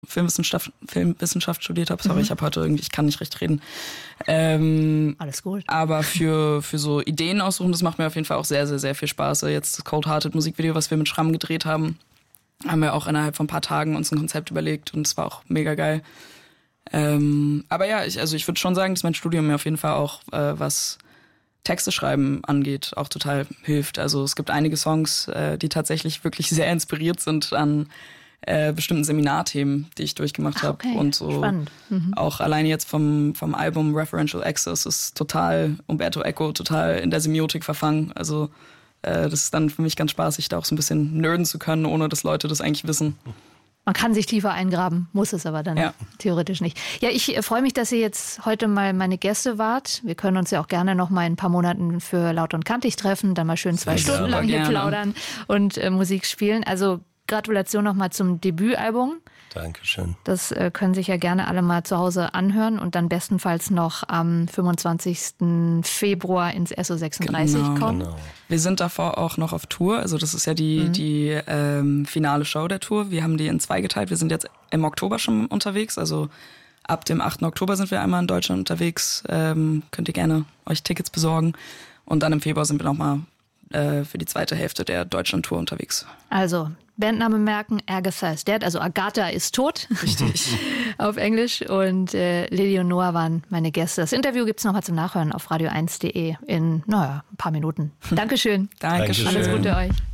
Filmwissenschaft studiert habe. Sorry, ich kann nicht recht reden. Alles gut. Aber für so Ideen aussuchen, das macht mir auf jeden Fall auch sehr, sehr, sehr viel Spaß. Jetzt das Cold Hearted Musikvideo, was wir mit Schramm gedreht haben wir auch innerhalb von ein paar Tagen uns ein Konzept überlegt und es war auch mega geil. Aber ja, ich würde schon sagen, dass mein Studium mir auf jeden Fall auch, was Texte schreiben angeht, auch total hilft. Also es gibt einige Songs, die tatsächlich wirklich sehr inspiriert sind an bestimmten Seminarthemen, die ich durchgemacht habe. Okay. Und so spannend. auch alleine jetzt vom Album Referential Access ist total Umberto Eco total in der Semiotik verfangen. Also das ist dann für mich ganz spaßig, da auch so ein bisschen nerden zu können, ohne dass Leute das eigentlich wissen. Man kann sich tiefer eingraben, muss es aber dann theoretisch nicht. Ja, ich freue mich, dass ihr jetzt heute mal meine Gäste wart. Wir können uns ja auch gerne noch mal in ein paar Monaten für Laut und Kantig treffen, dann mal schön 2 Stunden lang hier plaudern und Musik spielen. Also Gratulation nochmal zum Debütalbum. Dankeschön. Das können sich ja gerne alle mal zu Hause anhören und dann bestenfalls noch am 25. Februar ins SO36 kommen. Genau. Wir sind davor auch noch auf Tour. Also das ist ja die finale Show der Tour. Wir haben die in 2 geteilt. Wir sind jetzt im Oktober schon unterwegs. Also ab dem 8. Oktober sind wir einmal in Deutschland unterwegs. Könnt ihr gerne euch Tickets besorgen. Und dann im Februar sind wir nochmal für die zweite Hälfte der Deutschland-Tour unterwegs. Also Bandname merken, Agatha is dead, also Agatha ist tot. Richtig. Auf Englisch. Und Lilly und Noah waren meine Gäste. Das Interview gibt es nochmal zum Nachhören auf radio1.de in, ein paar Minuten. Dankeschön. Dankeschön. Alles Gute euch.